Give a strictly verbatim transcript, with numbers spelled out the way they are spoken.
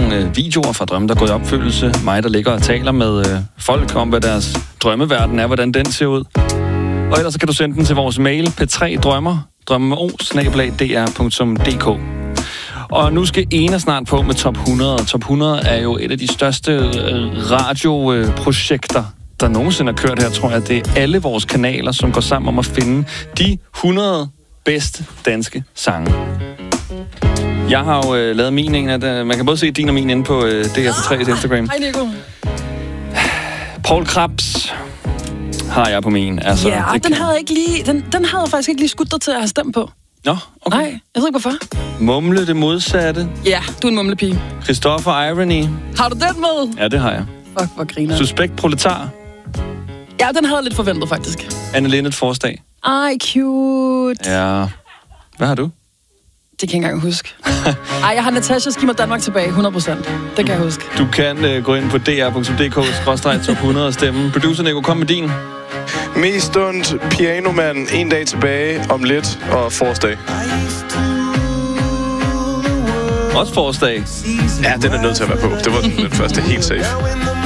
nogle øh, videoer fra drømme, der er gået i opfyldelse. Mig, der ligger og taler med øh, folk om, hvad deres drømmeverden er, hvordan den ser ud. Og ellers så kan du sende den til vores mail, p tre drømmer, drømme med o, snabel-a d r punktum d k. Og nu skal Ena snart på med Top hundrede. Top hundrede er jo et af de største øh, radioprojekter, der nogensinde har kørt her, tror jeg. Det er alle vores kanaler, som går sammen om at finde de hundrede bedste danske sange. Jeg har jo øh, lavet min en, at øh, man kan både se din og min inde på øh, D R P tre's Instagram. Hej, Nico. Paul Krebs har jeg på min. Altså, ja, den kan... havde jeg ikke lige, den, den havde jeg faktisk ikke lige skudt dig til at have stemt på. Nå, okay. Nej, jeg ved ikke hvorfor. Mumle det modsatte. Ja, du er en mumlepige. Christopher Irony. Har du den med? Ja, det har jeg. Fuck, hvor griner. Suspekt Proletar. Ja, den havde jeg lidt forventet, faktisk. Anne Linnet Forsdag. Ej, cute. Ja. Hvad har du? Det kan jeg ikke engang huske. Ej, jeg har Natasha Skimmer Danmark tilbage, hundrede procent. Det kan jeg huske. Du kan uh, gå ind på d r punktum d k skråstreg top hundrede og stemme. Producer Nico, kom med din. Mest stund, Pianoman, en dag tilbage, om lidt og forårsdag. Også Forårsdag. Ja, den er nødt til at være på. Det var den, den første, helt safe.